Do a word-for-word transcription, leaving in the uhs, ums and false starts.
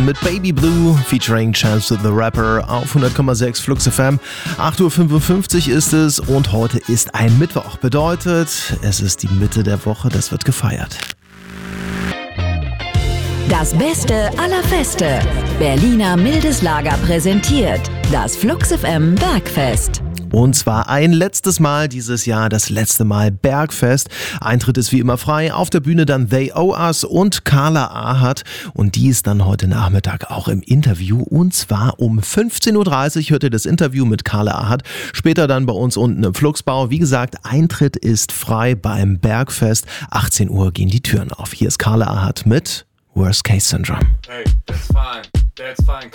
Station mit Baby Blue featuring Chance the Rapper auf hundert Komma sechs Flux F M. acht Uhr fünfundfünfzig ist es und heute ist ein Mittwoch. Bedeutet, es ist die Mitte der Woche, das wird gefeiert. Das Beste aller Feste. Berliner Mildes Lager präsentiert das Flux F M Bergfest. Und zwar ein letztes Mal dieses Jahr, das letzte Mal Bergfest. Eintritt ist wie immer frei. Auf der Bühne dann They Owe Us und Carla Ahat. Und die ist dann heute Nachmittag auch im Interview. Und zwar um fünfzehn Uhr dreißig hört ihr das Interview mit Carla Ahat. Später dann bei uns unten im Fluxbau. Wie gesagt, Eintritt ist frei beim Bergfest. achtzehn Uhr gehen die Türen auf. Hier ist Carla Ahat mit Worst Case Syndrome. Hey, that's fine. That's fine.